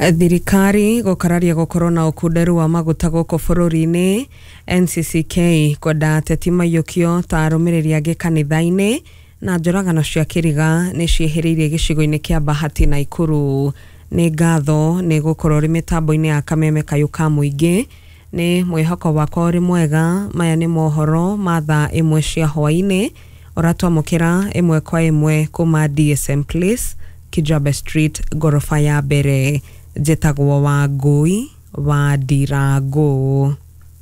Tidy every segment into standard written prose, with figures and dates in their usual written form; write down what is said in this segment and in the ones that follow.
Thirikari gukararia gukorwo na ukunderu wa maguta guku bururi-ini. NCCK kwenda ateti maiyukio ta arumiriri angi kanitha-ini na njoragano cia kiriga ni cieheririe gicigo-ini kia Bahati na Ikuru. Ni ngatho ni gukorwo ri mitambo-ini ya Kameme Kayuka muingi ni mwihoko wakwa uri mwega. Maya ni mohoro ma thaa imwe cia hwaini uratwamukira imwe kwa imwe kuma DSM Place, Kijabe Street, gorofa ya mbere. Jetagwo Wangui wa Ndirangu.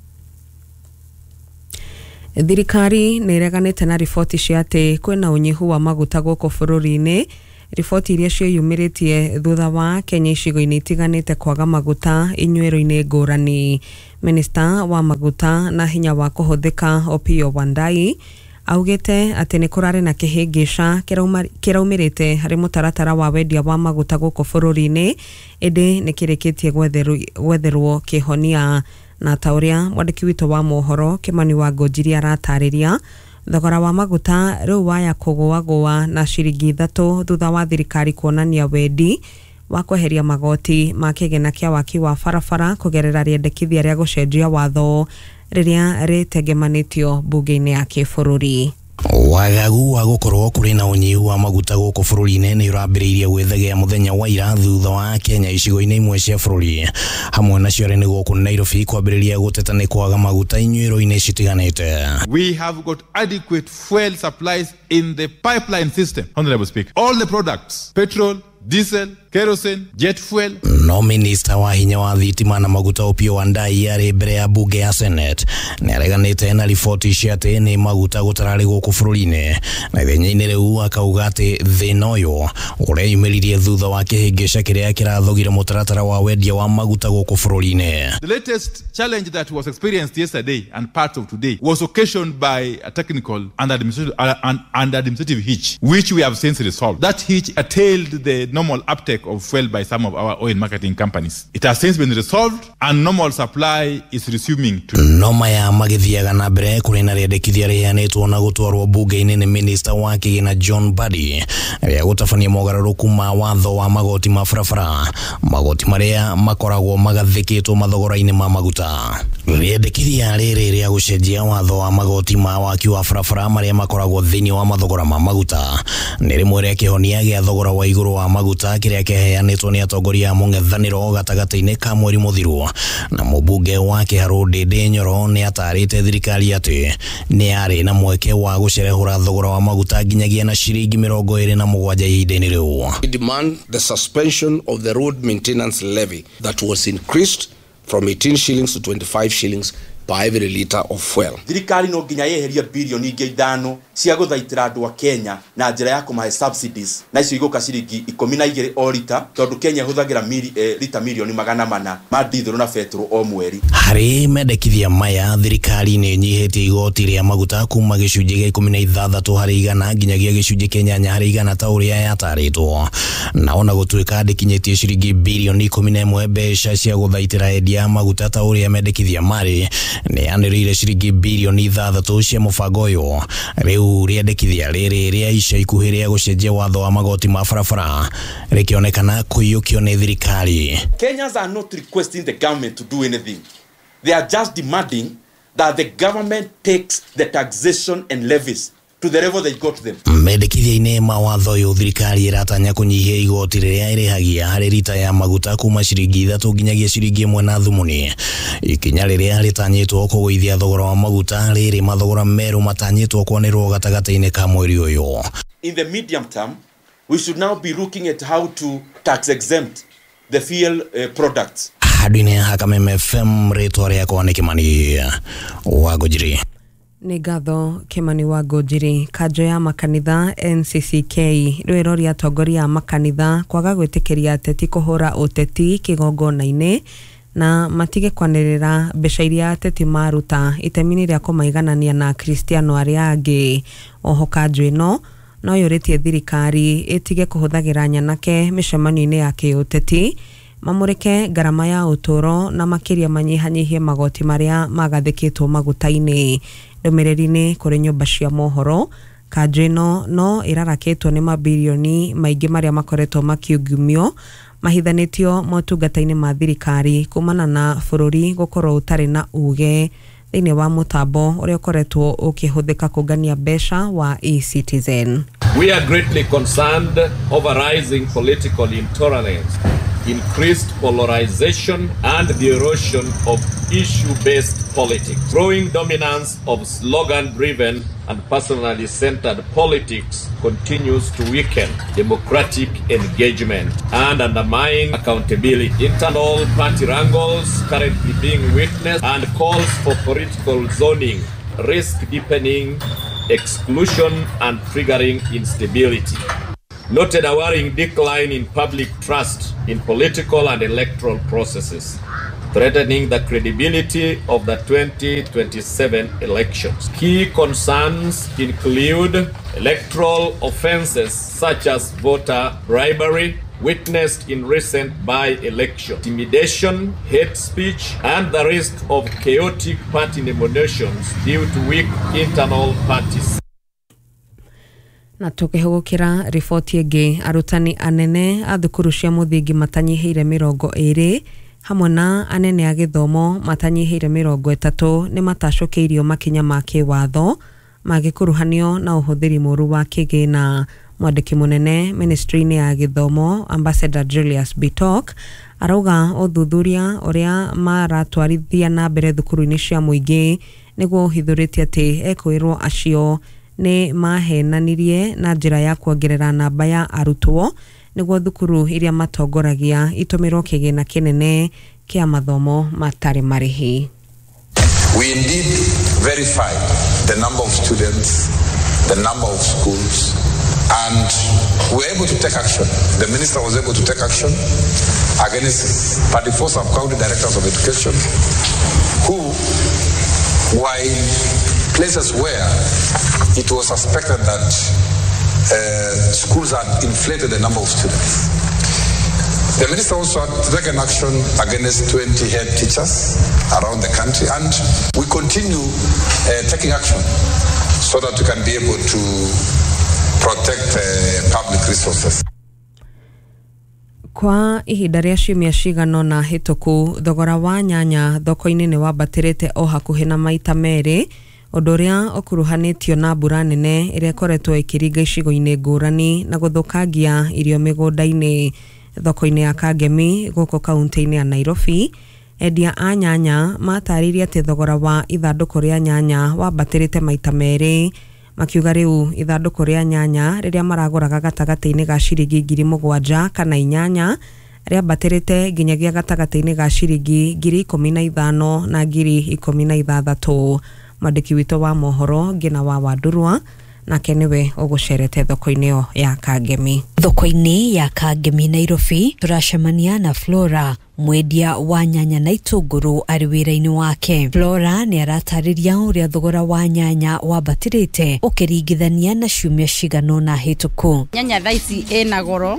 Thirikari nireganite na riboti cia ati kwina unyihu wa maguta guku bururi-ini. Riboti iria ciumiritie thutha wa Kenya icigo-ini itiganite kwaga maguta inyuiro-ini ngurani. Minister wa maguta na hinya wa kuhuthika Opiyo Wandayi augite ati ni kurari na kihingisha kiraumirite hari mutaratara wa wendia wa maguta guku bururi-ini indi ni kirikitie gwetherwo kihonia. Na tauria mwandiki wito wa mohoro Kimani Wangũnjiri aratariria thogora wa maguta riu waya kugũagũa na ciringi 3 thutha wa thirikari kuonania wendi wa kweheria magoti ma kigena kia waki wa barabara kugerera riendekithia ria gucenjia watho riria ritegemanitio bunge-ini ya kibururi. Wagagu wa gukorwo kuri na unyihu wa maguta guku bururi-ini ni urambiriirie gwithegea muthenya wa ira thutha wa Kenya icigo-ini imwe cia bururi hamwe na cio ni guku Nairobi kwambiriria guteta ni kwaga maguta inyuiro-ini citiganite. We have got adequate fuel supplies in the pipeline system. Honorable Speaker, all the products, petrol, diesel, kerosene, jet fuel. No minister wa hinya wa thitima na maguta Opiyo Wandayi ari mbere ya bunge ya Senate ni areganite na riboti cia ati ni maguta gutarari guku bururi-ini na ithenya-ini riu akauga ati thina uyu uria yumiririe thutha wa kihingisha kiria kirathogire mutaratara wa wendia wa maguta guku bururi-ini. The latest challenge that was experienced yesterday and part of today was occasioned by a technical and administrative hitch, which we have since resolved. That hitch curtailed the normal uptake of fuel by some of our oil marketing companies. It has since been resolved and normal supply is resuming to. Noma ya magithiaga na mbere kuri na riendekithia rianitwo na gutwarwo bunge-ini ni minister wa kigina John Mbadi ria gutafania mogaruruku ma watho wa magoti ma barabara, magoti maria makoragwo magathikitwo mathogora-ini ma maguta. Riendekithia riri ria gucenjia watho wa magoti ma waki wa barabara maria makoragwo thiini wa mathogora ma maguta ni rimwe ria kihonia gia thogora wa iguru wa maguta kiria kiheanitwo ni atongoria mung'ethaniro gatagati-ini ka mweri muthiru. Na mubunge wa Kiharu Ndindi Nyoro ni atarite thirikari ati ni ari na mweke wa gucerehura thogora wa maguta nginyagia na ciringi 27 ihinda-ini riu. We demand the suspension of the road maintenance levy that was increased from 18 shillings to 25 shillings per every litre of fuel. Thirikari no nginya yeheria bilioni ingi 5 cia guthaitira andu a Kenya na njira ya kumahe subsidies na icio iguka ciringi 12 o lita tondu Kenya huthagira lita milioni 400 ma diesel na petrol o mweri. Hari mendekithia maya thirikari ni nyihitie igoti ria maguta kuma gicunji gia 16 hari 100 nginyagia gicunji kia 8 hari 100 ta uria yataritwo. Na ona gutuika ndikinyitie ciringi bilioni 11 mbeca cia guthaitira endia maguta ta uria mendekithia mari ni anirire ciringi bilioni 3 cia mubango uyu. Riu riendekithia riri ria ica ikuhi ria gucenjia watho wa magoti ma barabara rikionekana kuiyukio ni thirikari. Kenyans are not requesting the government to do anything. They are just demanding that the government takes the taxation and levies to the level they got them. Mendekithia-ini ma watho uyu thirikari iratanya kunyihia igoti riria irihagia hari lita ya maguta kuma ciringi 3 nginyagia ciringi 1 na thumuni. Ikinya riria ritanyitwo kugwithia thogora wa maguta riri mathogora meru matanyitwo kuonirwo gatagati-ini ka mweri uyu. In the medium term, we should now be looking at how to tax exempt the fuel products. Hadini ha Kameme FM ritwa riakwa ni Kimani Wangũnjiri. Ni ngatho Kimani Wangũnjiri. Kanjo ya makanitha NCCK rwiroria atongoria makanitha kwaga gwitikiria ateti kuhura uteti kigongona-ini na matige kwanirira mbeca iria ateti maruta itemi-ini ria kumaiganania na Kristiano aria angi. Oho kanjo ino no yuritie thirikari itige kuhuthagira nyanake micemanio-ini ya kiuteti mamurike garama ya uturo na makiria manyihanyihie magoti maria magathikitwo maguta-ini. Ndumiriri-ini kuri nyumba cia mohoro Kanjo ino no iraraketwo ni mabilioni maingi maria makoretwo makiungumio mahithanĩtio motungata-inĩ ma thirikari kumana na bũrũri gũkorwo ũtarĩ na uge thĩinĩ wa mũtambo ũrĩa ũkoretwo ũkĩhũthĩka kũngania mbeca wa eCitizen. We are greatly concerned over rising political intolerance, increased polarization, and the erosion of issue-based politics. Growing dominance of slogan-driven and personally centered politics continues to weaken democratic engagement and undermine accountability. Internal party wrangles currently being witnessed and calls for political zoning risk deepening exclusion and triggering instability. Noted a worrying decline in public trust in political and electoral processes, threatening the credibility of the 2027 elections. Key concerns include electoral offenses such as voter bribery, witnessed in recent by-election, intimidation, hate speech, and the risk of chaotic party nominations due to weak internal parties. Na tukihugukira riboti ĩngĩ, arutani anene a thukuru cia mũthingi matanyihiire 20 hamwe na anene a gĩthomo matanyihiire 30 nĩ matacũkĩirio makinya ma kĩwatho magĩkuruhanio na ũhũthĩri mũru wa kĩgĩna. Mwandĩki mũnene ministry-inĩ ya gĩthomo Ambassador Julius Bitok arauga ũthuthuria ũrĩa maratwarithia na mbere thukuru-inĩ cia mũingĩ nĩguo ũhithũrĩtie atĩ ekwĩrwo acio nĩ mahenanirie na njĩra ya kuongerera namba ya arutwo nĩguo thukuru iria matongoragia itũmĩrwo kĩgĩna kĩnene kĩa mathomo matarĩ marĩhi. We indeed verified the number of students, the number of schools, and we were able to take action. The minister was able to take action against 34 sub-county directors of education who, while places where it was suspected that schools had inflated the number of students. The minister also had taken action against 20 head teachers around the country, and we continue taking action so that we can be able to protect public resources. Kwa ihinda rĩa ciumia cigana na hĩtũku, thogora wa nyanya thoko-inĩ nĩ wambatĩrĩte o hakuhĩ na maita merĩ, ũndũ ũrĩa ũkuruhanĩtio na mbura nene ĩrĩa ĩkoretwo ĩkĩringa icigo-inĩ ngũrani na gũthũkangia irio mĩgũnda-inĩ. Thoko-inĩ ya Kangemi gũkũ kaunti-inĩ ya Nairobi, endia a nyanya matarĩirie atĩ thogora wa ithandũkũ rĩa nyanya wambatĩrĩte maita merĩ, makiuga rĩu ithandũkũ rĩa nyanya rĩrĩa maragũraga gatagatĩ-inĩ ga ciringi 7,000 kana 8 rĩambatĩrĩte nginyagia gatagatĩ-inĩ ga ciringi 15,000 na 16,000. Mwandĩki witũ wa mohoro Ngina wa Wandurwa nake nĩwe ũgũcerete thoko-inĩ ya Kangemi. Thoko-inĩ ya Kangemi Nairobi turacemania na Flora, mwendia wa nyanya na itũngũrũ arĩ wĩra-inĩ wake. Flora nĩ aratarĩria ũrĩa thogora wa nyanya wambatĩrĩte ũkĩringithania na ciumia cigana na hĩtũku. Nyanya thaici ĩna goro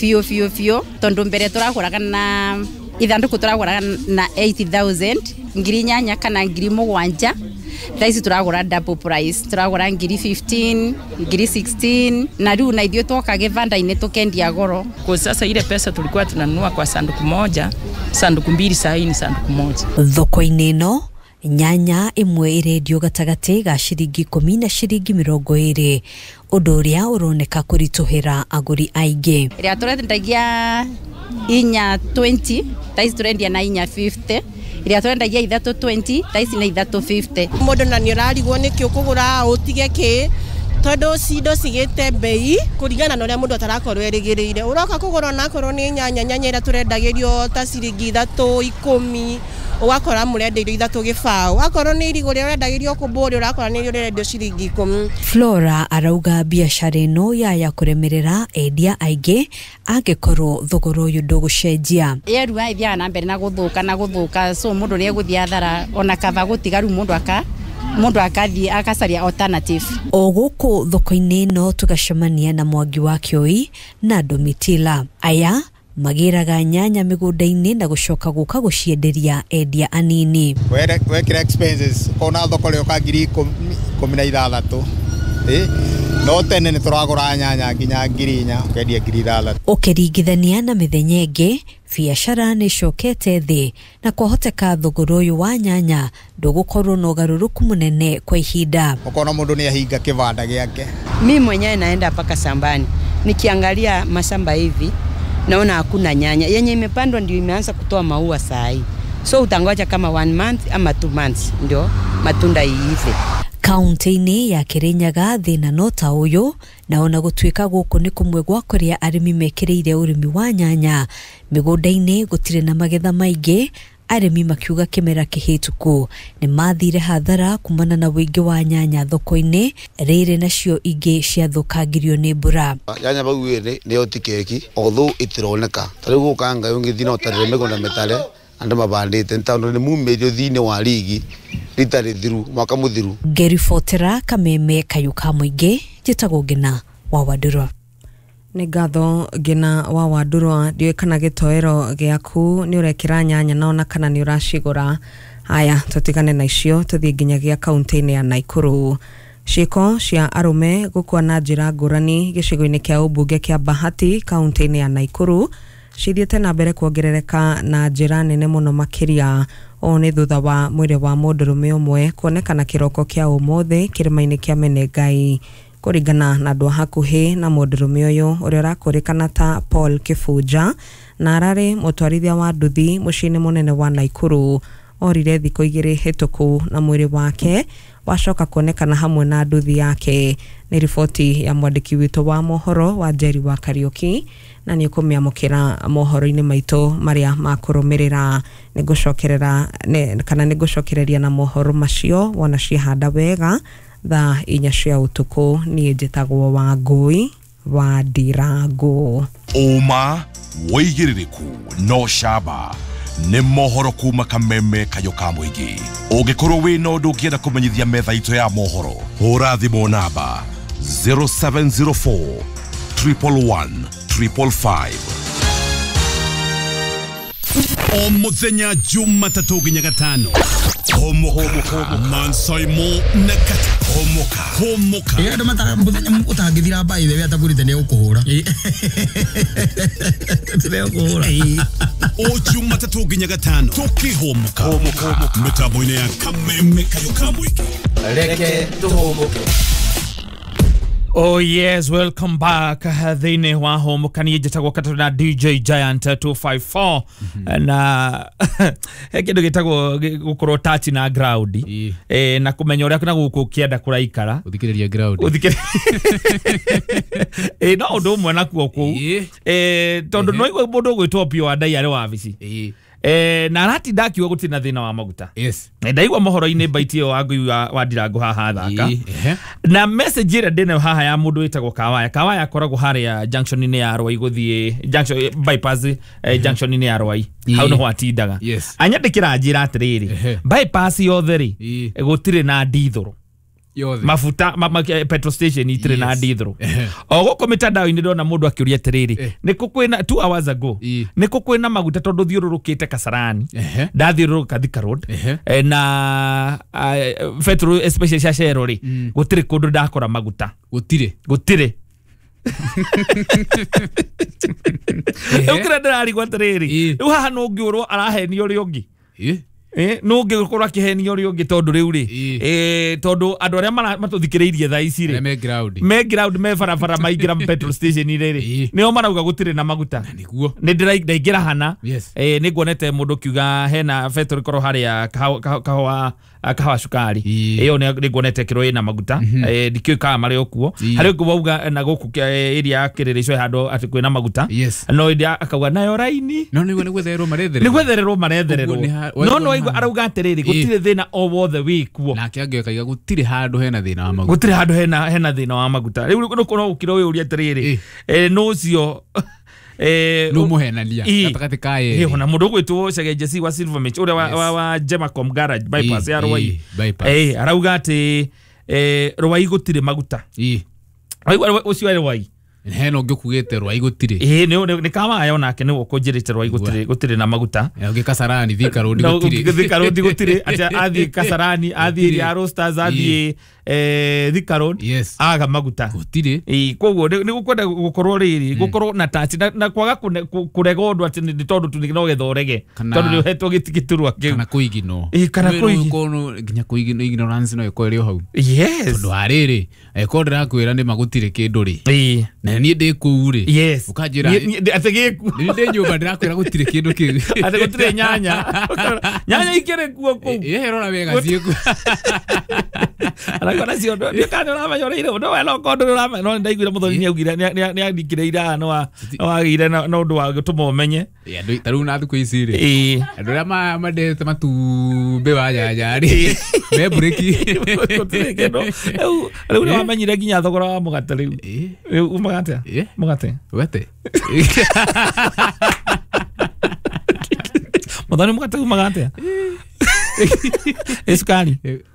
biũ tondũ mbere tũragũraga na ithandũkũ tũragũraga na 80,000 ngiri nyanya kana ngiri 7. Thaici turagura double price, turagura ngiri 15, ngiri 16, na rĩu na ithuĩ twoka gĩbanda-inĩ tukendia goro. Kwa sasa ile pesa tulikuwa tunanunua kwa sanduku moja, sanduku 2 sasa ni sanduku moja. Thoko-inĩ ĩno nyanya imwe irendio gatagati ga ciringi 10 na ciringi 20, ũndũ ũrĩa ũroneka kũritũhĩra agũri aingĩ. Rĩa tũrendagia inya 20, thaici turendia na inya 50. Iria twendagia 320, thaici na 350. Mũndũ na nĩ ũrarigwo nĩkĩ ũkũgũra ũtige kĩ tondũ cindo cigĩte bei kũringana na ũrĩa mũndũ atarakorwo erĩgĩrĩire. Ũroka kũgũra na korwo nĩ nyanya ĩrĩa tũrendagĩrio ta ciringi 310, ũgakora mũrenderio 3 gĩbaũ. Akorwo nĩ irigũ rĩa ũrendagĩrio kũmbũrĩ ũrakora nĩ ũrenderio ciringi 10. Flora arauga biacara ĩno ya kũremerera endia aingĩ angĩkorwo thogora ũyũ ndũgũcenjia. Yerua ithiaga na mbere na gũthũka, so mũndũ nĩ egũthiĩ hathara ona kaba gũtiga rĩu mũndũ akathiĩ akacaria alternative. O gũkũ thoko-inĩ ĩno tugacemania na Mwangi wa Kĩoi na Domitila. Aya magĩraga nyanya mĩgũnda-inĩ na gũcoka gũka gũcienderia endia anini. Wekĩra expenses ona thoko rĩo ka ngiri 16 no tene nĩ tũragũra nyanya nginya 4,000 ũkendia 3,000. Ũkĩringithania na mĩthenya ĩngĩ, biacara nĩ icokete thĩ na kwahoteka thogora ũyũ wa nyanya ndũgũkorwo na ũgarũrũku mũnene kwa ihinda. Ũkona mũndũ nĩ ahinga kĩbanda gĩake. Mimi mwenyewe naenda paka shambani. Nikiangalia mashamba hivi naona hakuna nyanya. Yenye imepandwa ndio imeanza kutoa maua saa hii. So utangoja kama 1 month ama 2 months ndio matunda iive. Kaunti-inĩ ya Kirinyaga thĩna no ta ũyũ, na ona gũtuĩka gũkũ nĩ kũmwe gwa kũrĩa arĩmi mekĩrĩire ũrĩmi wa nyanya, mĩgũnda-inĩ gũtirĩ na magetha maingĩ, arĩmi makiuga kĩmera kĩhĩtũku nĩ mathire hathara kumana na wĩingĩ wa nyanya thoko-inĩ, rĩrĩ nacio ingĩ ciathũkangirio nĩ mbura. Nyanya bau nĩ otikeki, although itironeka tarĩu gũkanga yongĩthi no tarĩre mĩgũnda mĩtare andũ mabandĩte tondũ nĩ mumĩrio thĩinĩ wa rigi ritarĩ thiru mwaka mũthiru. Ngeribotera Kameme, Kayuka Mũingĩ, njĩtagwo Ngina wa Wandũrwa. Nĩ ngatho Ngina wa Wandũrwa. Ndiũĩ kana gĩtoero gĩaku nĩ ũrekĩra nyanya na ona kana nĩ ũracigũra. Haya, tũtigane na icio tũthiĩ nginyagia kaunti-inĩ ya Naikuru. Ciĩko cia arũme gũkua na njĩra ngũrani gĩcigo-inĩ kĩa ũmbunge kĩa Bahati kaunti-inĩ ya Naikuru cithiĩte na mbere kuongerereka na njĩra nene mũno makĩria. O nĩ thutha wa mwĩrĩ wa mũndũrũme ũmwe kuonekana kĩroko kĩa ũmũthĩ kĩrĩma-inĩ kĩa Menengai. Kũringana na andũ a hakuhĩ na mũndũrũme ũyũ ũrĩa ũrakũrĩkana ta Paul Kĩbunja na ararĩ mũtwarithia wa nduthi mũciĩ-inĩ mũnene wa Naikuru, orire thikũ 2 hĩtũku na mwĩrĩ wake wacoka kuonekana hamwe na nduthi yake. Nĩ riboti ya mwandĩki witũ wa mohoro wa Njeri wa Kariuki, na nĩ ũkũmĩamũkĩra mohoro-inĩ maitũ marĩa makũrũmĩrĩra. Nĩ ngũcokereria na mohoro macio wona ciahanda wega thaa 4 cia ũtukũ. Niĩ njĩtagwo Wangũi wa Ndirango. Ũma wĩigĩrĩrĩku no camba nĩ mohoro kuma Kameme, Kayuka Mũingĩ. Ũngĩkorwo wĩ na ũndũ ũngĩenda kũmenyithia metha itũ ya mohoro, hũra thimũ namba 0704 111 555. O muthenya Jumatatu nginya Gatano, homoka Mansoimo na Kata. Homoka ndo mata muthenya utangithira by the way atakurite ne ukuhura o Jumatatu nginya Gatano tukihomoka mitambo-inĩ ya Kameme, Kayuka Mũingĩ. Reke tuhomoke. Oh yes, welcome back. Thĩinĩ wa homokani njĩtagwo Katũ na DJ Giant 254 na kĩndũ gĩtagwo gũkorwo touch na ground na kũmenya ũrĩa na gũkũ kĩenda kũraikara ũthikĩrĩria ground no ũndũ ũmwe nakuo kũu tondũ no igwe mũndũ gwĩtwo Pio wa Ndai arĩ wabici na rati ndakiwa gũtirĩ na thĩna wa maguta. Yes. Ndaigua mohoro-inĩ baitio wa Ngui wa Ndirango haha thaka. Na message ĩrĩa ndĩna haha ya mũndũ wĩtagwo Kawaya. Kawaya akoragwo harĩa junction-inĩ ya Rwai gũthiĩ junction bypass junction-inĩ ya Rwai. Hau no atindaga. Anyandĩkĩra njĩra atĩrĩrĩ. Bypass yothe rĩ gũtirĩ na ndithũrũ. Mafuta petrol station itirĩ na ndithũrũ. O gũkũ mitandao-inĩ ndona mũndũ akĩũria atĩrĩrĩ, nĩkũ kwĩna 2 hours ago nĩkũ kwĩna maguta tondũ thiũrũrũkĩte Kasarani, ndathiũrũrũka Thika Road na petrol especially cia Shell rĩ gũtirĩ kũndũ ndakora maguta. Gũtirĩ ũkĩra ndĩrarigwo atĩrĩrĩ, rĩu haha no ngĩũrwo arahenio ũrĩa ũngĩ no ngĩkorwo akĩhenio ũrĩa ũngĩ tondũ rĩu rĩ tondũ andũ arĩa matũthikĩrĩirie thaa ici rĩ me ground me barabara maingĩra petrol station rĩ nĩo marauga gũtirĩ na maguta. Nĩ ndĩraingĩra hana nĩ nguonete mũndũ kiuga hena petrol korwo harĩa kahawa cukari ĩyo nĩ nguonete kĩro ĩna maguta ndikĩũĩ kana marĩ okuo. Harĩ ũngĩ wauga na gũkũ area kĩrĩrĩ ico handũ atĩ kwĩna maguta no ĩndĩ akauga nayo raini no nĩ gwethererwo marethererwo no igwa arauga atĩrĩrĩ gũtirĩ thĩna o wothe wĩkuo na kĩangĩo kaiga gũtirĩ handũ hena thĩna wa maguta. Gũtirĩ handũ hena thĩna wa maguta. Rĩu no ũkĩra ũyũ ũria atĩrĩrĩ no ũcio no muhenania gatagatĩ ka yerĩ na mũndũ gwĩtwo Chege Jesse wa Silvermich ũrĩa wa Gemacom Garage bypass ya Rwai arauga atĩ Rwai gũtirĩ maguta. Ũcio Rwai heno ngikugite rwa igutire ni kama ayo nake ni ukonjirite rwa igutire na maguta ngi Kasarani Thika Road gutire Thika Road gutire acha athi Kasarani athi ya Roasters athi Thika Road aga maguta gutire koguo ni gukwenda gukorwo riri gukorwo na touch na kwaga kuregodwa ati ni tondu tunigino gethorege tondu ni hetwo gitigiturwa kiu kana kuigino kana kuigino nginya kuigino ignorance no iko iri hau tondu ariri kodra kwira ni magutire kindu ri na ni ndi ku ri ukajira ategeku ndi nyumba ndirakwira gutire kindu kingi ate gutire nyanya ikere kuo ku rora wega cieku Aragora ciondo ni kana na mayoreire ndo wela kondo na no ndaiguira muthoni ni augire ni andikire ira no agire no ndo wa gutuma umenye taru na thuku ici ri andu ra mandete matumbe wa nyanyari me breki kendo riu ni wamenyire nginya thogora wa mugate riu umagate wete muthoni mugate umagate esukari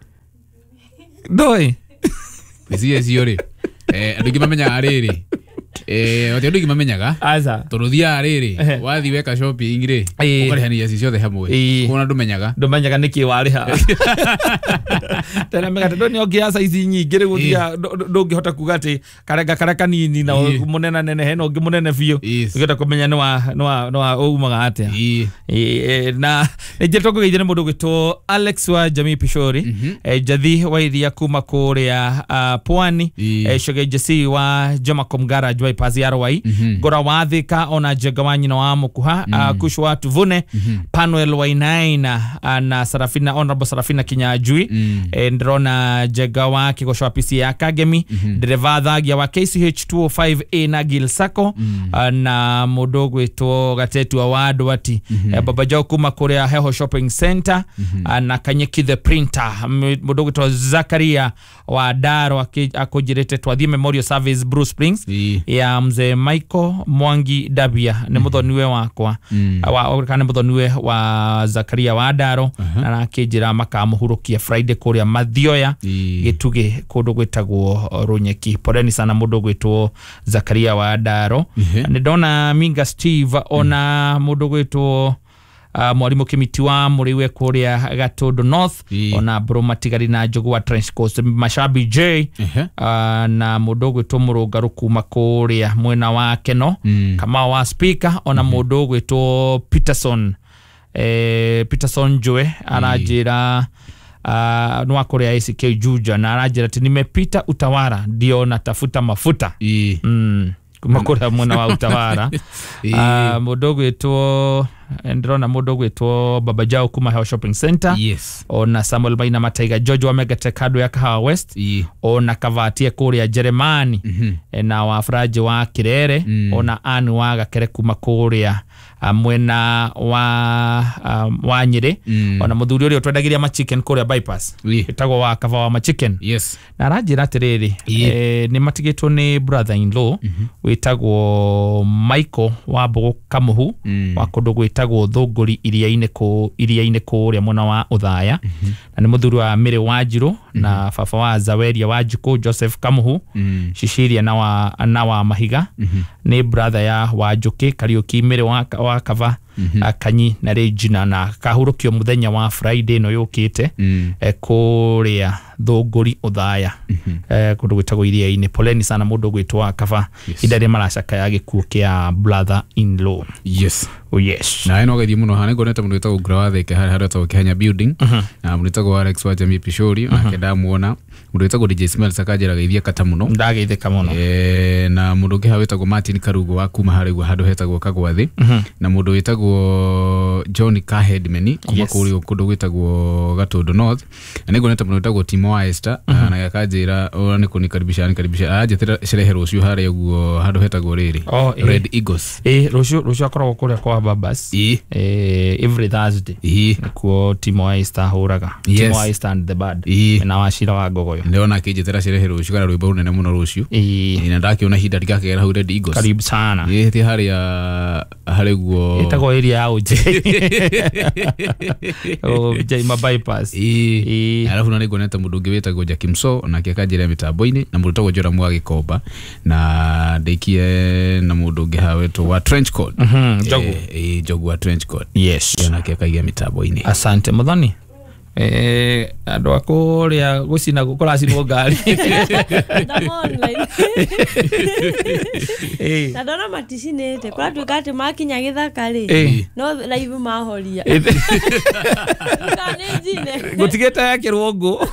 Doi. Isi ori. Andu ngimamenyaga riri. Ote andu ngimamenyaga. Aza. Turuthia riri. Wathi weka shopping ri. Ukarihania cio ciothe hamwe. Kuna ndumenyaga. Ndumenyaga niki wariha. Tena megate ndoni ogiasa ici nyingi ri guthia ndungihota kuga ati karega kanini na munena nene heno ngi munene biu. Ngita kumenya no wa umaga atia. Na nje tokugeithia mundu gwitwo Alex wa Jamii Pishori. Jathi wa iria kuma kuria Pwani. Shoge Jesse wa Jamacom Garage bypass ya Rwai. Gora wa Thika ona Jagawanyi na wa Mukuha. Kushwa Tuvune. Panuel Wainaina na Sarafina Honorable Sarafina Kinyajui. Ndrona Jagawa kikoshwa PC ya Kagemi. Dereva Thagia wa KCH 205A na Gilsako. Na mudogo wetu gatetu wa Wadwati. Baba Jao kuma kuria Heho Shopping Center. Na Kanyeki the Printer. Mudogo wetu Zakaria wa Daro akojirete Twathie Memorial Service Bruce Springs. Ya mzee Michael Mwangi Dabia ni muthoniwe wakwa kana muthoniwe wa Zakaria wa Daro na akijira makamuhurukia Friday kuria Mathioya gituge kundu gwitagwo Runyeki. Poleni sana mundu gwitwo Zakaria wa Daro. Ni ndona Minga Steve ona mundu gwitwo mwalimu Kimiti wa muriwe kuria Gatondo North ona Bromatigari na Jogo wa Trench Coast Mashabi J na mudogo to Murugaru kuma kuria mwena wa Keno kama wa speaker ona mudogo to Peterson Joe anajira nwa kuria ACK Juja na anajira nimepita Utawara ndio natafuta mafuta kumakura mwena wa Utawara mudogo eto ndrona mudogo eto Baba Jao kuma Heho Shopping Center ona Samuel Maina Mataiga George wa Megate kado ya Kahawa West ona Kavatie kuria Jeremani na wafraji wa Kirere ona anu wa Gakere kuma kuria mwena wa Nyeri ona muthuri uri otwendagiria ma chicken kuria bypass itagwo wa Kavawa ma chicken na ranjira atiriri ni matigitwo ni brother in law witagwo Michael wa Bogo Kamuhu wa kundu gwitagwo Thunguri iria-ini kuria mwena wa Uthaya na ni muthuri wa Miri wa Jiru na baba wa Zaweria wa Jiku Joseph Kamuhu Shishiria na wa Mahiga ni brother ya Wanjuki Kariuki Miri wa Kava Kanyi na Regina na kahurukio muthenya wa Friday no yukite kuria Thunguri Uthaya kundu gwitagwo iria-ini. Poleni sana mundu gwitwa Kava idari maracaka ya gikuo kia brother in law. Na ino gathi muno hane ngoneta mundu gwitagwo Grawa Theke hari ta Kenya building na mundu gwitagwo Alex wa Jamii Pishori akenda muona mundu gwitagwo DJ Smell sakajira gaithia kata muno ndageitheka muno na mundu ngi hawetagwo Martin Karugo wa kuma hari handu hetagwo Kagwathi na mundu gwitagwo John Kahedmeni kuma kuri kundu gwitagwo Gatondo North na ngoneta mundu gwitagwo Timo wa Esther na yakajira ni kunikaribisha ajetera sherehe rucio hari guo handu hetagwo riri Red Eagles rucio akoragwo kuria kwa Babas every Thursday kuo Timo wa Esther huraga Timo wa Esther and the Bad na washira wa Gogoyo ndiona kijetera sherehe rucio kana rwimbo runene muno rucio ina ndakiona hinda ndikakera hu Red Eagles karibu sana ti hari guo itagwo area ya Oje. Jaima bypass. Alafu na niko neta mundu ngeweta goja Kimso na kiakajira mitambo-ini na mundu tagwo Jora Mwagi Komba na ndekie na mundu ngehawetu wa Trench Coat. Jogu wa Trench Coat. Yes. Na kiakagia mitambo-ini. Asante Muthoni. Andu akuria gucina gukora cino ngari online na ndona maticinite kwa tuika ati makinya githaka ri no live mahoria kana njine gutigeta yake rwongo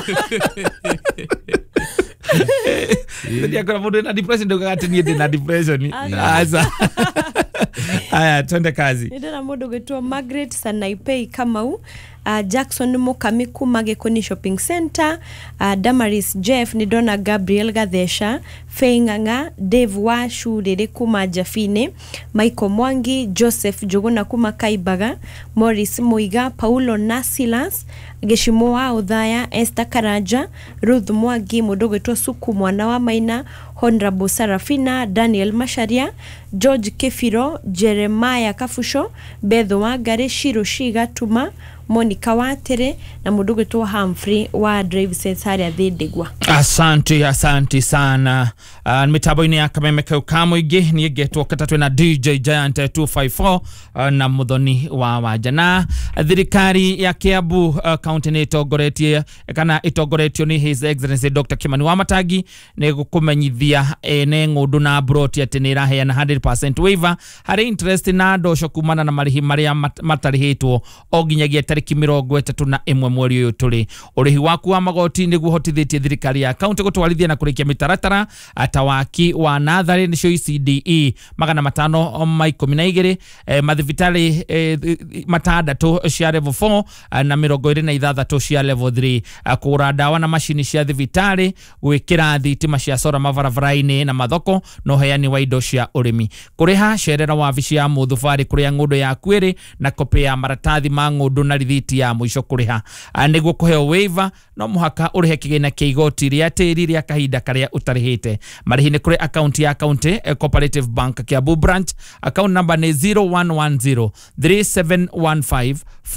ndia kwa mundu na depression ndio ati ni na depression asa aya twende kazi ndira mundu gitwa Margaret Sanaipei Kamau, Jackson Mukami kuma Gekoni Shopping Center, Damaris Jeff ni Donna Gabriel Gathesha, Feinganga, Dave wa Shurere kuma Jafine, Michael Mwangi, Joseph Jogona kuma Kaibaga, Morris Muiga, Paulo Nasilas, Geshimoa Udhaya, Esther Karaja, Ruth Mwagi, Mudogo to Suku mwana wa Maina, Honorable Sarafina, Daniel Masharia, George Kefiro, Jeremiah Kafusho, Bedho wa Gare, Shiro Shiga Tuma, Monica Watere na mudogo to Humphrey wa Drive Sensari ya Thidegwa. Asante sana. Mitambo-ini ya Kameme Kamwigi ni geto katatwe na DJ Giant 254 na Muthoni wa Wajana. Thirikari ya Kiambu county ni itogoretie kana itogoretio ni His Excellency Dr. Kimani Wamatagi ni gukumenyithia ne ngudu na broti ati ni iraheana 100% waiver hari interest na ndosho kumana na marihi maria matarihitwo oginyagia tariki 31 mweri uyu tuli. Urihi waku wa magoti ni guhotithitie thirikari ya county gutwarithia na kurikia mitaratara atawaki wa nathari ni cio CDE 512 mathibitari matandatu cia level 4 na 26 cia level 3 kura dawa na mashini cia thibitari gwikira thitima cia sora mabarabara-ini na mathoko no heani wa indo cia urimi kuriha cerera wabici ya muthubari kuria ngundo ya kwiri na kopi ya maratathi ma ngundo na rithiti ya mwisho kuriha niguo kuheo waiver no muhaka urihe kigina kia igoti ria tiri ria kahinda karia utarihite marihi ni kuri account ya County Cooperative Bank Kiambu branch account number ni 0110 3715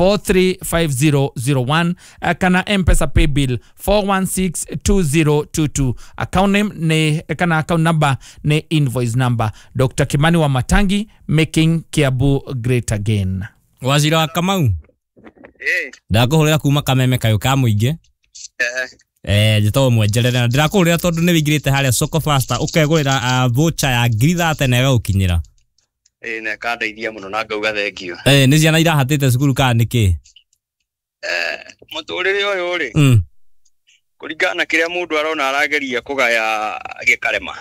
435001 kana M-Pesa pay bill 4162022 account name ni kana account number ni invoice number. Dr. Kimani Wamatangi, making Kiambu great again. Waziri wa Kamau ndakuhurira kuma Kameme kayo ka muingi jito mwenjerere na ndirakuhurira tondu ni wingirite haria Soko Faster ukegurira voucher ya 30 na igagukinyira na kandeithia muno na ngauga thengio ni ciana irahatite cukuru ka niki muturire uyu ri kuringana na kiria mundu arona arageria kugaya gikarema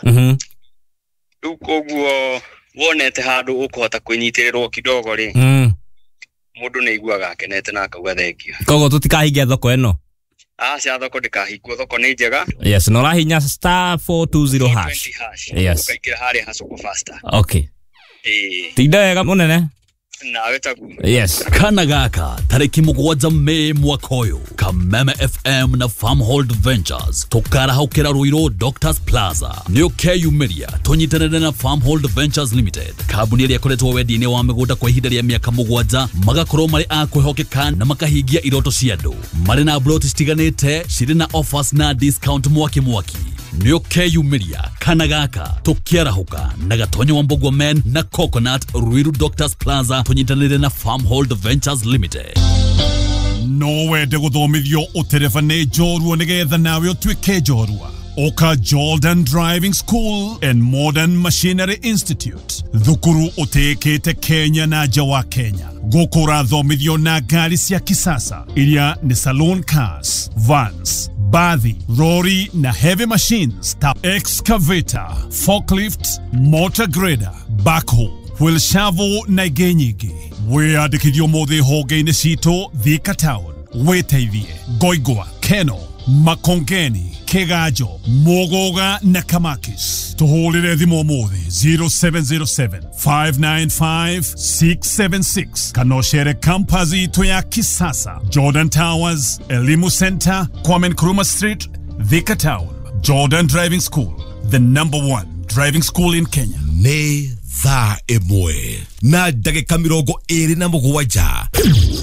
riu koguo wonete handu ukuhota kwinyitirwo kidogo ri mundu ni iguaga akenete na akauga thengio koguo tutikahingia thoko eno cia thoko ndikahingwo thoko ni njega yes no rahinya *420 hash yes ukaingira haria Soko Faster okay tinda wega munene nawe tagu yes kana gaka tariki 7 Mei mwaka uyu Kameme FM na Farmhold Ventures tukara haukira Ruiro Doctors Plaza nio keyumiria tunyitanire na Farmhold Ventures Limited kabuni iria koretwo wedi-ini wa migunda kwa ihinda ria miaka 7 magakorwo mari akwihokeka na makahingia iroto cia andu mari na plot citiganite ciri na offers na discount mwaki nio keyumiria kana gaka tukiarahuka na gatonyo wa Mbogwa Men na Coconut Ruiru Doctors Plaza tunyitanire na Farmhold Ventures Limited. No wende guthomithio uterefane njorua nigetha nawe utuike njorua Oka Jordan Driving School and Modern Machinery Institute thukuru utekete Kenya na jawa Kenya gukura thomithio na ngari cia kisasa iria ni saloon cars, vans, bathi, lorry na heavy machines tap excavator, forklift, motor grader, backhoe, wheel shovel na genyigi. Wiyandikithio mothe honge-ini cito Thika Town, weteithie Ngoigwa, Keno, Makongeni, Kegajo, Mogoga na Kamakis. Tuhulire thimo mothe 0707 595 676. Kanoshere kampazi ito ya kisasa Jordan Towers, Elimu Center, Kwame Nkrumah Street, Thika Town. Jordan Driving School, the #1 driving school in Kenya. Ni thaa 1 na ndagĩka 27.